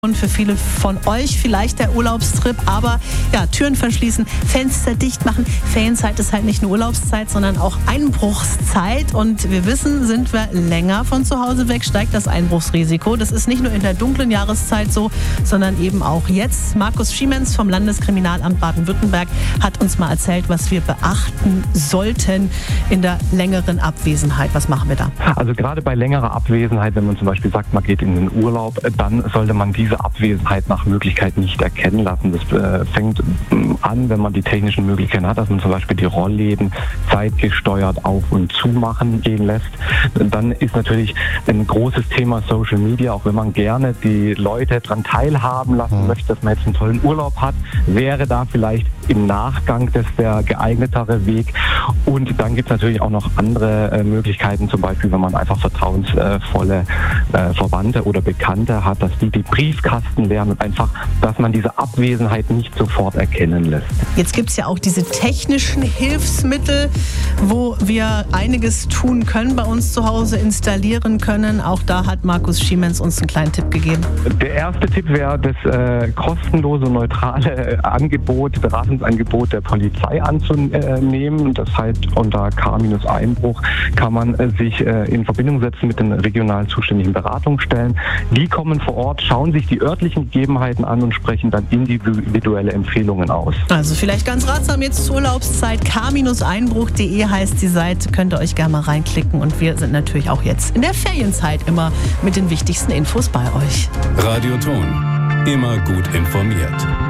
Und für viele von euch vielleicht der Urlaubstrip, aber ja, Türen verschließen, Fenster dicht machen. Ferienzeit ist halt nicht nur Urlaubszeit, sondern auch Einbruchszeit. Und wir wissen, sind wir länger von zu Hause weg, steigt das Einbruchsrisiko. Das ist nicht nur in der dunklen Jahreszeit so, sondern eben auch jetzt. Markus Schiemens vom Landeskriminalamt Baden-Württemberg hat uns mal erzählt, was wir beachten sollten in der längeren Abwesenheit. Was machen wir da? Also gerade bei längerer Abwesenheit, wenn man zum Beispiel sagt, man geht in den Urlaub, dann sollte man diese Abwesenheit nach Möglichkeit nicht erkennen lassen. Das fängt an, wenn man die technischen Möglichkeiten hat, dass man zum Beispiel die Rollläden zeitgesteuert auf- und zumachen gehen lässt. Dann ist natürlich ein großes Thema Social Media, auch wenn man gerne die Leute daran teilhaben lassen möchte, dass man jetzt einen tollen Urlaub hat, wäre da vielleicht im Nachgang das der geeignetere Weg. Und dann gibt es natürlich auch noch andere Möglichkeiten, zum Beispiel, wenn man einfach vertrauensvolle Verwandte oder Bekannte hat, dass die Briefkasten lernen und einfach, dass man diese Abwesenheit nicht sofort erkennen lässt. Jetzt gibt es ja auch diese technischen Hilfsmittel, wo wir einiges tun können, bei uns zu Hause installieren können. Auch da hat Markus Schiemens uns einen kleinen Tipp gegeben. Der erste Tipp wäre das kostenlose, neutrale Beratungsangebot der Polizei anzunehmen. Das heißt, unter K-Einbruch kann man sich in Verbindung setzen mit den regional zuständigen Beratungsstellen. Die kommen vor Ort, schauen sich die örtlichen Gegebenheiten an und sprechen dann individuelle Empfehlungen aus. Also vielleicht ganz ratsam jetzt zur Urlaubszeit. K-Einbruch.de heißt die Seite, könnt ihr euch gerne mal reinklicken. Und wir sind natürlich auch jetzt in der Ferienzeit immer mit den wichtigsten Infos bei euch. Radio Ton, immer gut informiert.